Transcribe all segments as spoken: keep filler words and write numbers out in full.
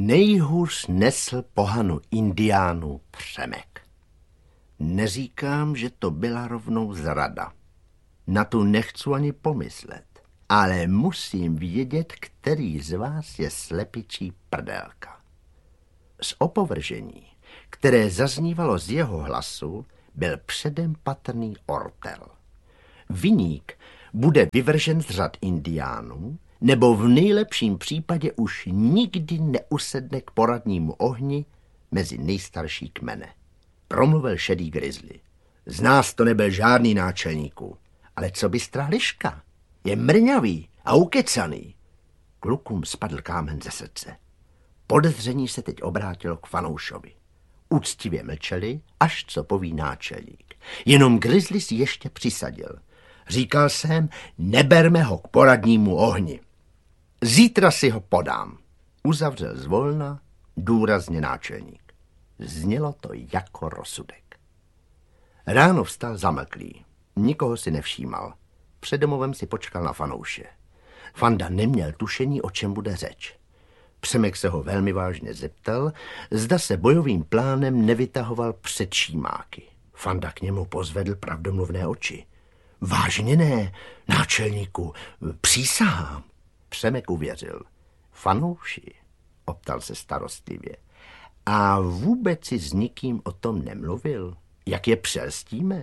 Nejhůř nesl pohanu indiánů Přemek. Neříkám, že to byla rovnou zrada. Na tu nechci ani pomyslet. Ale musím vědět, který z vás je slepičí prdelka. Z opovržení, které zaznívalo z jeho hlasu, byl předem patrný ortel. Viník bude vyvržen z řad indiánů, nebo v nejlepším případě už nikdy neusedne k poradnímu ohni mezi nejstarší kmene. Promluvil šedý grizzly. Z nás to nebyl žádný náčelníků, ale co bystrá liška? Je mrňavý a ukecaný. Klukům spadl kámen ze srdce. Podezření se teď obrátilo k Fanoušovi. Úctivě mlčeli, až co poví náčelník. Jenom grizzly si ještě přisadil. Říkal jsem, neberme ho k poradnímu ohni. Zítra si ho podám. Uzavřel zvolna důrazně náčelník. Znělo to jako rozsudek. Ráno vstal zamlklý. Nikoho si nevšímal. Před domovem si počkal na Fanouše. Fanda neměl tušení, o čem bude řeč. Přemek se ho velmi vážně zeptal, zda se bojovým plánem nevytahoval před šímáky. Fanda k němu pozvedl pravdomluvné oči. Vážně ne, náčelníku, přísahám. Přemek uvěřil. Fanouši, optal se starostlivě. A vůbec si s nikým o tom nemluvil? Jak je přelstíme?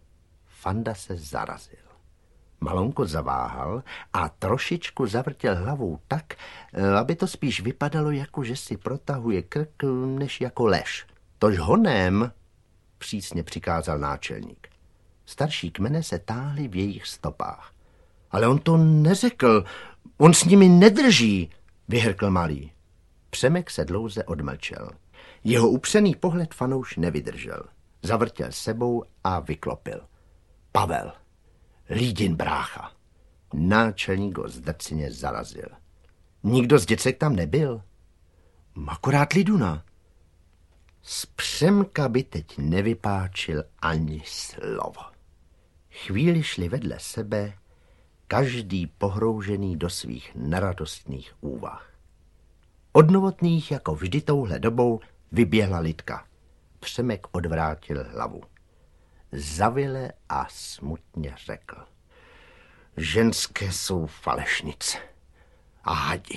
Fanda se zarazil. Malonko zaváhal a trošičku zavrtěl hlavou tak, aby to spíš vypadalo, jako že si protahuje krk, než jako lež. Tož honem, přísně přikázal náčelník. Starší kmene se táhly v jejich stopách. Ale on to neřekl, on s nimi nedrží, vyhrkl malý. Přemek se dlouze odmlčel. Jeho upřený pohled Fanouš nevydržel. Zavrtěl sebou a vyklopil. Pavel. Lídin brácha. Náčelník ho zdrceně zarazil. Nikdo z děcek tam nebyl. Akorát Liduna. Z Přemka by teď nevypáčil ani slovo. Chvíli šli vedle sebe, každý pohroužený do svých neradostných úvah. Od Novotných, jako vždy touhle dobou, vyběhla Lidka. Přemek odvrátil hlavu. Zavile a smutně řekl. Ženské jsou falešnice a hadi.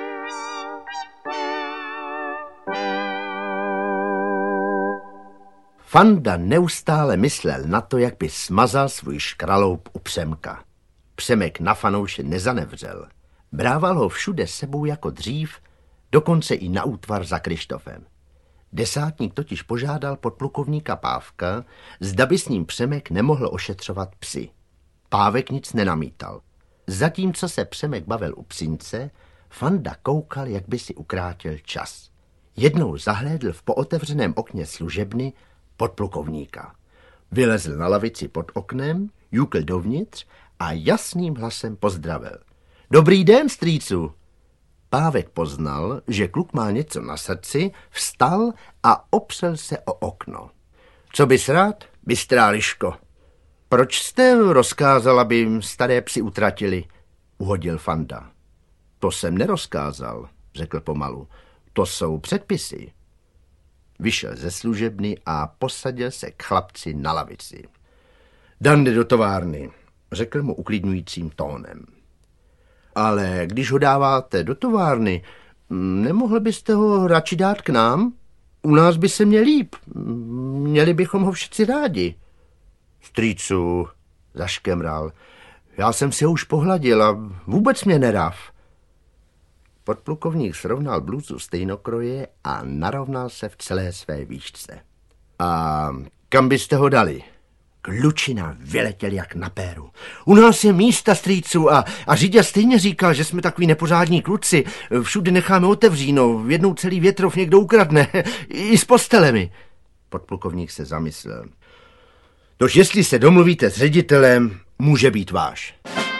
Fanda neustále myslel na to, jak by smazal svůj škraloup u Přemka. Přemek na Fanouše nezanevřel. Brával ho všude sebou jako dřív, dokonce i na útvar za Krištofem. Desátník totiž požádal podplukovníka Pávka, zda by s ním Přemek nemohl ošetřovat psy. Pávek nic nenamítal. Zatímco se Přemek bavil u psince, Fanda koukal, jak by si ukrátil čas. Jednou zahlédl v pootevřeném okně služebny podplukovníka. Vylezl na lavici pod oknem, jukl dovnitř a jasným hlasem pozdravil. Dobrý den, strýcu! Pávek poznal, že kluk má něco na srdci, vstal a opřel se o okno. Co bys rád, bystrá liško? Proč jste rozkázal, aby staré psy utratili? Uhodil Fanda. To jsem nerozkázal, řekl pomalu. To jsou předpisy. Vyšel ze služebny a posadil se k chlapci na lavici. Dan jde do továrny, řekl mu uklidňujícím tónem. Ale když ho dáváte do továrny, nemohli byste ho radši dát k nám? U nás by se měl líp. Měli bychom ho všichni rádi. Strýcu, zaškemral, já jsem si ho už pohladil a vůbec mě nedav. Podplukovník srovnal bluzu stejnokroje a narovnal se v celé své výšce. A kam byste ho dali? Klučina vyletěl jak na péru. U nás je místa, strýcu, a, a řidič stejně říkal, že jsme takový nepořádní kluci. Všude necháme otevříno, jednou celý větrov někdo ukradne, i s postelemi. Podplukovník se zamyslel. Tož jestli se domluvíte s ředitelem, může být váš.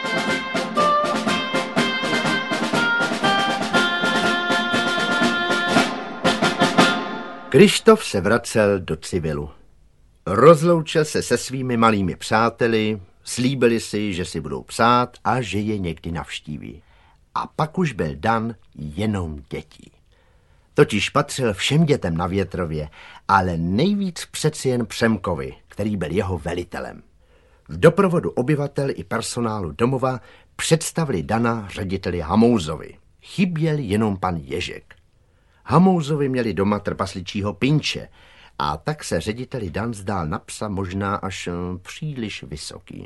Krištof se vracel do civilu. Rozloučil se se svými malými přáteli, slíbili si, že si budou psát a že je někdy navštíví. A pak už byl dan jenom dětí. Totiž patřil všem dětem na Větrově, ale nejvíc přeci jen Přemkovi, který byl jeho velitelem. V doprovodu obyvatel i personálu domova představili Dana řediteli Hamouzovi. Chyběl jenom pan Ježek. Hamouzovi měli doma trpasličího Pinče a tak se řediteli Dan zdál na psa možná až příliš vysoký.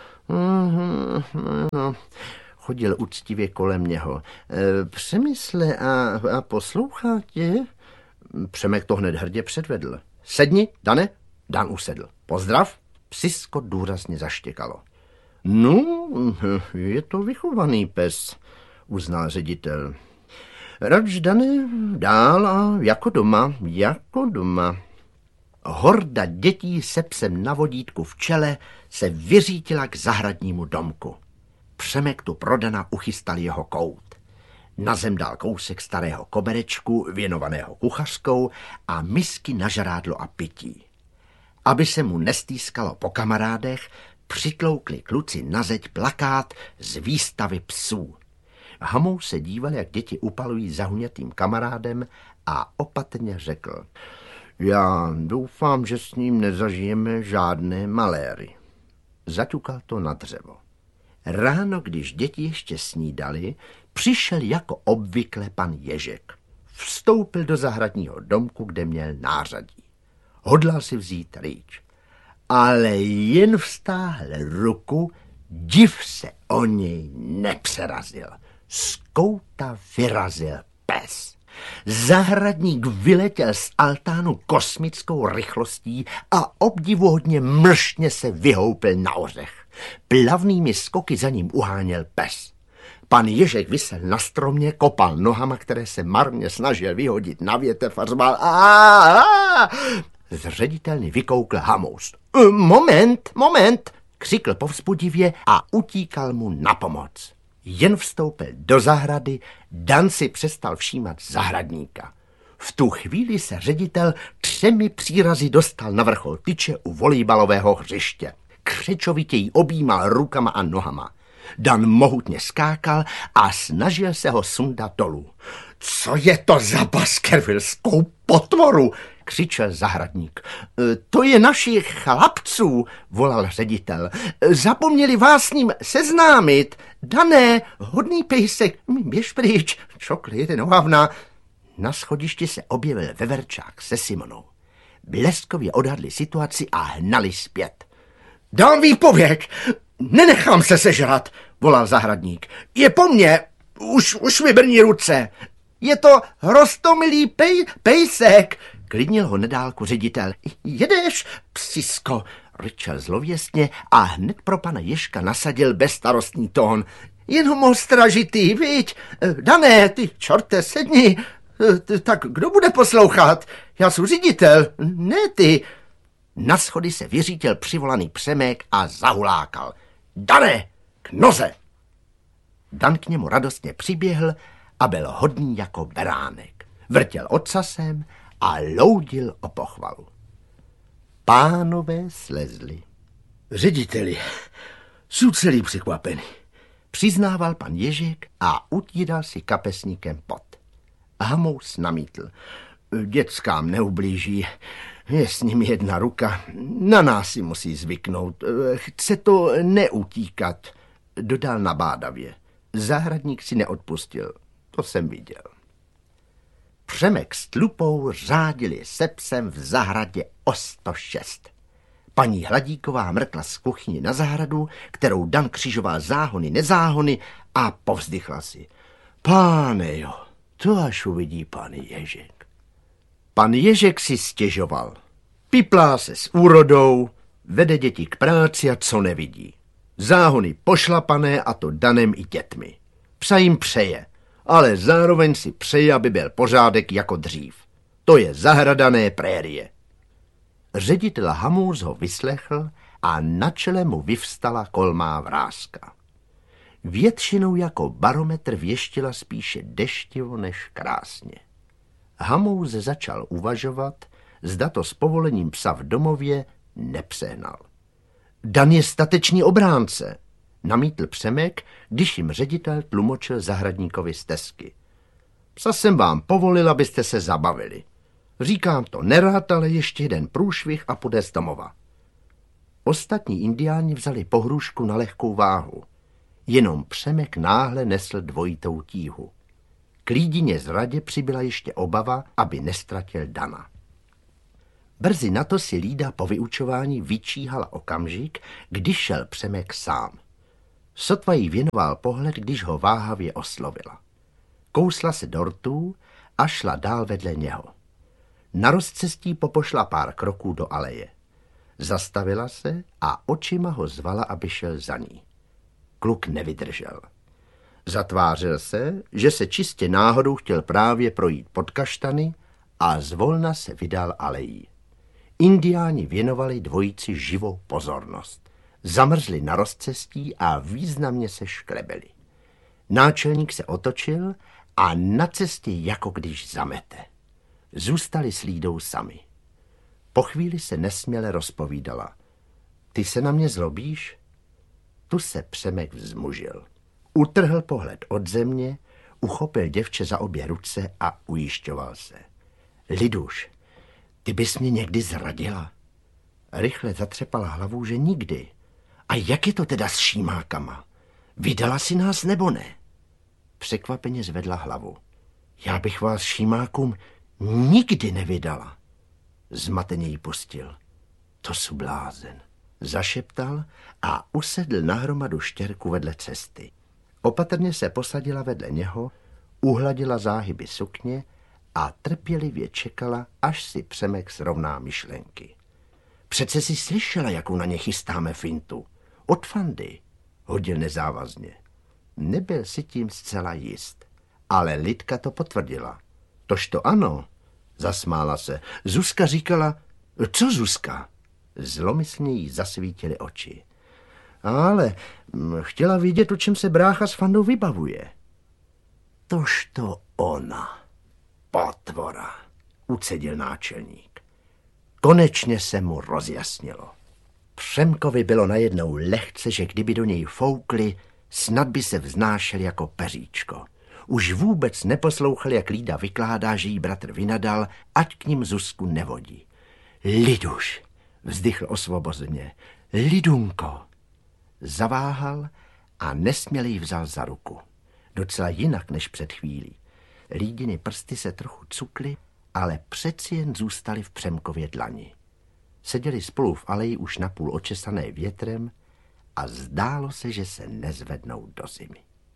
No, chodil úctivě kolem něho. Přemysle a, a poslouchá tě? Přemek to hned hrdě předvedl. Sedni, Dane. Dan usedl. Pozdrav. Psisko důrazně zaštěkalo. No, je to vychovaný pes, uznal ředitel. Rač, Dane, dál a jako doma, jako doma. Horda dětí se psem na vodítku v čele se vyřítila k zahradnímu domku. Přemek tu pro Dana uchystal jeho kout. Na zem dal kousek starého koberečku, věnovaného kuchařkou, a misky na žrádlo a pití. Aby se mu nestýskalo po kamarádech, přitloukli kluci na zeď plakát z výstavy psů. Hamous se díval, jak děti upalují zahunětým kamarádem, a opatrně řekl: já doufám, že s ním nezažijeme žádné maléry. Zaťukal to na dřevo. Ráno, když děti ještě snídali, přišel jako obvykle pan Ježek. Vstoupil do zahradního domku, kde měl nářadí. Hodlal si vzít rýč, ale jen vztáhl ruku, div se o něj nepřerazil. Z kouta vyrazil pes. Zahradník vyletěl z altánu kosmickou rychlostí a obdivuhodně mrštně se vyhoupil na ořech. Plavnými skoky za ním uháněl pes. Pan Ježek visel na stromě, kopal nohama, které se marně snažil vyhodit na větev, a řval: a Zředitelně vykoukl Hamous. Moment, moment, křikl povzbudivě a utíkal mu na pomoc. Jen vstoupil do zahrady, Dan si přestal všímat zahradníka. V tu chvíli se ředitel třemi přírazy dostal na vrchol tyče u volejbalového hřiště. Křečovitě ji objímal rukama a nohama. Dan mohutně skákal a snažil se ho sundat dolů. Co je to za baskervilskou potvoru? Křičel zahradník. To je našich chlapců, volal ředitel. Zapomněli vás s ním seznámit. Dané, hodný pejsek, běž pryč, čokli, nohavna. Na schodišti se objevil veverčák se Simonou. Bleskově odhadli situaci a hnali zpět. Dám výpověď, nenechám se sežrat, volal zahradník. Je po mně, už, už mi brní ruce. Je to roztomilý pej, pejsek, klidnil ho nedálku ředitel. Jedeš, psisko, ryčel zlověstně a hned pro pana Ježka nasadil bezstarostný tón. Jenom ostražitý, viď? Dané, ty čorte, sedni. Tak kdo bude poslouchat? Já jsem ředitel, ne ty. Na schody se vyřítil přivolaný Přemek a zahulákal. Dané, k noze! Dan k němu radostně přiběhl a byl hodný jako beránek. Vrtěl ocasem a loudil o pochvalu. Pánové slezli. Řediteli, jsou celý překvapený, přiznával pan Ježek a utíral si kapesníkem pot. Hamous namítl. Dětskám neublíží, je s ním jedna ruka, na nás si musí zvyknout. Chce to neutíkat, dodal nabádavě. Zahradník si neodpustil, to jsem viděl. Přemek s Tlupou řádili se psem v zahradě o sto šest. Paní Hladíková mrkla z kuchyni na zahradu, kterou Dan křižoval záhony, nezáhony, a povzdychla si. Páne jo, to až uvidí pan Ježek. Pan Ježek si stěžoval. Piplá se s úrodou, vede děti k práci a co nevidí. Záhony pošlapané, a to Danem i dětmi. Psa jim přeje, ale zároveň si přeje, aby byl pořádek jako dřív. To je zahradané prérie. Ředitel Hamouz ho vyslechl a na čele mu vyvstala kolmá vrázka. Většinou jako barometr věštila spíše deštivo než krásně. Hamouz začal uvažovat, zda to s povolením psa v domově nepřehnal. Dan je statečný obránce, namítl Přemek, když jim ředitel tlumočil zahradníkovi stesky. Psa jsem vám povolil, abyste se zabavili. Říkám to nerad, ale ještě jeden průšvih a půjde z domova. Ostatní indiáni vzali pohrůžku na lehkou váhu. Jenom Přemek náhle nesl dvojitou tíhu. K Lídině zradě přibyla ještě obava, aby nestratil Dana. Brzy na to si Lída po vyučování vyčíhala okamžik, když šel Přemek sám. Sotva jí věnoval pohled, když ho váhavě oslovila. Kousla se do rtů a šla dál vedle něho. Na rozcestí popošla pár kroků do aleje. Zastavila se a očima ho zvala, aby šel za ní. Kluk nevydržel. Zatvářil se, že se čistě náhodou chtěl právě projít pod kaštany a zvolna se vydal alejí. Indiáni věnovali dvojici živou pozornost. Zamrzli na rozcestí a významně se šklebili. Náčelník se otočil a na cestě jako když zamete. Zůstali s Lídou sami. Po chvíli se nesměle rozpovídala. Ty se na mě zlobíš? Tu se Přemek vzmužil. Utrhl pohled od země, uchopil děvče za obě ruce a ujišťoval se. Liduš, ty bys mě někdy zradila? Rychle zatřepala hlavou, že nikdy. A jak je to teda s šímákama? Vydala si nás nebo ne? Překvapeně zvedla hlavu. Já bych vás šímákům nikdy nevydala. Zmateně jí pustil. To jsou blázen. Zašeptal a usedl na hromadu štěrku vedle cesty. Opatrně se posadila vedle něho, uhladila záhyby sukně a trpělivě čekala, až si Přemek srovná myšlenky. Přece si slyšela, jakou na ně chystáme fintu. Od Fandy, hodil nezávazně. Nebyl si tím zcela jist, ale Lidka to potvrdila. Tož to ano, zasmála se. Zuzka říkala, co Zuzka? Zlomyslně jí zasvítily oči. Ale chtěla vidět, o čem se brácha s Fandou vybavuje. Tož to ona, potvora, ucedil náčelník. Konečně se mu rozjasnilo. Přemkovi bylo najednou lehce, že kdyby do něj foukli, snad by se vznášel jako peříčko. Už vůbec neposlouchal, jak Lída vykládá, že jí bratr vynadal, ať k ním Zuzku nevodí. Liduš, vzdychl osvobozeně, Lidunko. Zaváhal a nesměle jí vzal za ruku. Docela jinak než před chvílí. Lídiny prsty se trochu cukly, ale přeci jen zůstaly v Přemkově dlani. Seděli spolu v aleji už napůl očesané větrem a zdálo se, že se nezvednou do zimy.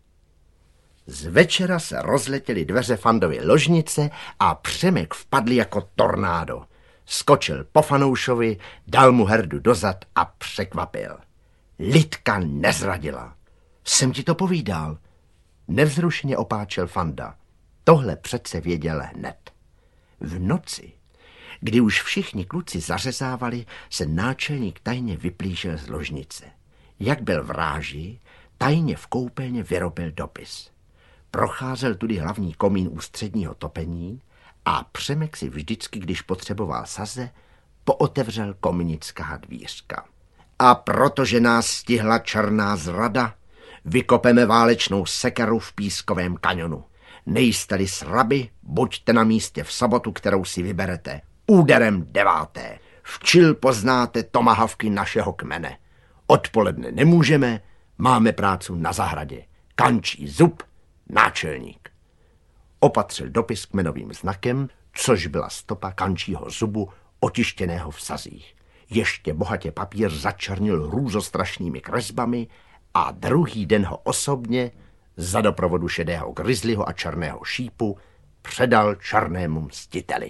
Z večera se rozletěly dveře Fandovy ložnice a Přemek vpadl jako tornádo. Skočil po Fanoušovi, dal mu herdu dozad a překvapil. Lidka nezradila. Jsem ti to povídal. Nevzrušeně opáčel Fanda. Tohle přece věděl hned. V noci, kdy už všichni kluci zařezávali, se náčelník tajně vyplížil z ložnice. Jak byl v ráži, tajně v koupelně vyrobil dopis. Procházel tudy hlavní komín ústředního topení a Přemek si vždycky, když potřeboval saze, pootevřel kominická dvířka. A protože nás stihla černá zrada, vykopeme válečnou sekeru v Pískovém kaňonu. Nejste-li sraby, buďte na místě v sobotu, kterou si vyberete. Úderem deváté. Včil poznáte tomahavky našeho kmene. Odpoledne nemůžeme, máme prácu na zahradě. Kančí zub, náčelník. Opatřil dopis kmenovým znakem, což byla stopa kančího zubu, otištěného v sazích. Ještě bohatě papír začernil hrůzostrašnými kresbami a druhý den ho osobně za doprovodu šedého grizzlyho a černého šípu předal černému mstiteli.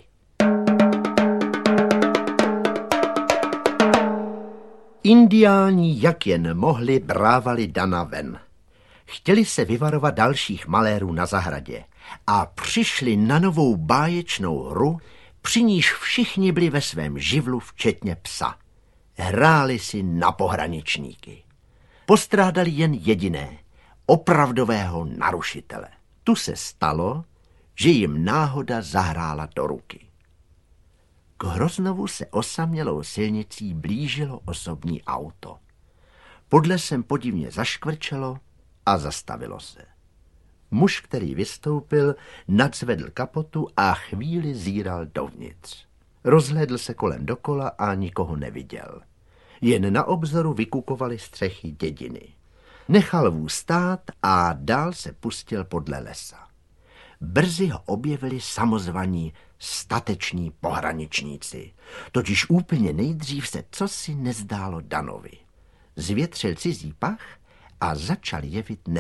Indiáni, jak jen mohli, brávali Dana ven. Chtěli se vyvarovat dalších malérů na zahradě a přišli na novou báječnou hru, při níž všichni byli ve svém živlu, včetně psa. Hráli si na pohraničníky. Postrádali jen jediné, opravdového narušitele. Tu se stalo, že jim náhoda zahrála do ruky. K Hroznovu se osamělou silnicí blížilo osobní auto. Pod lesem podivně zaškvrčelo a zastavilo se. Muž, který vystoupil, nadzvedl kapotu a chvíli zíral dovnitř. Rozhlédl se kolem dokola a nikoho neviděl. Jen na obzoru vykukovaly střechy dědiny. Nechal vůz stát a dál se pustil podle lesa. Brzy ho objevili samozvaní stateční pohraničníci. Totiž úplně nejdřív se cosi nezdálo Danovi. Zvětřil cizí pach a začal jevit